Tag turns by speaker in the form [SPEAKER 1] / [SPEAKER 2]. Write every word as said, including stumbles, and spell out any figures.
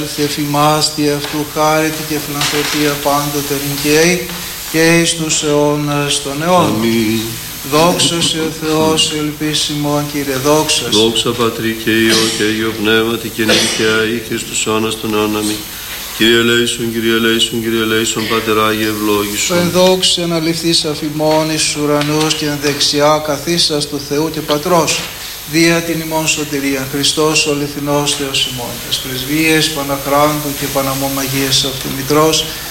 [SPEAKER 1] Εφημάς δι' αυτού χάρητη και φιλανθρωπία πάντοτε νικαίη και εις τους αιώνας των αιώνων. Αμήν. Δόξα σε ο Θεός ελπίσιμον, Κύριε, δόξα.
[SPEAKER 2] Δόξα Πατρί και Υιό και Υιό Πνεύματι και νικαία ή Χριστούς αιώνας των αιώνων. Αμήν. Κύριε ελέησον, Κύριε ελέησον, Κύριε ελέησον, Πάτερ Άγιε ευλόγησον.
[SPEAKER 1] Το ενδόξι αναληφθείς αφημών εις τους ουρανούς και εν δεξιά καθίσας του Θεού και Πατρός. Δια την ημών σωτηρία, Χριστός ο αληθινός Θεός ημών, τες πρεσβείες Παναχράντου και Παναμόμαγίας αυτού Μητρός,